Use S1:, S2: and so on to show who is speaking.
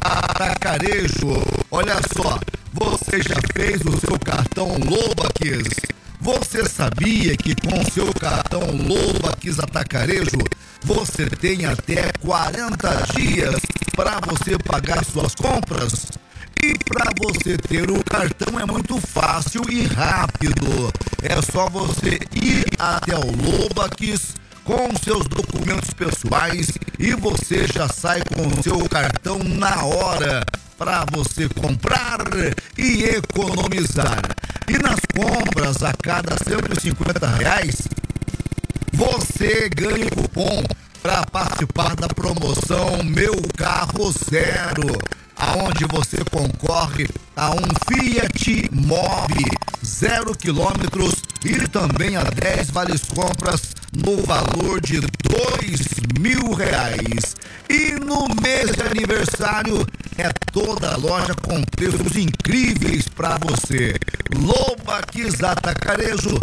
S1: Atacarejo. Olha só, você já fez o seu cartão Lobaquis? Você sabia que com o seu cartão Lobaquis Atacarejo você tem até 40 dias para você pagar suas compras? E para você ter o cartão é muito fácil e rápido. É só você ir até o Lobaquis com seus documentos pessoais e você já sai com o seu cartão na hora para você comprar e economizar. E nas compras a cada R$150 você ganha cupom para participar da promoção Meu Carro Zero, aonde você concorre a um Fiat Mobi 0 quilômetros e também a 10 vales compras no valor de R$2.000. E no mês de aniversário é toda a loja com preços incríveis para você. Lobaquis Atacarejo,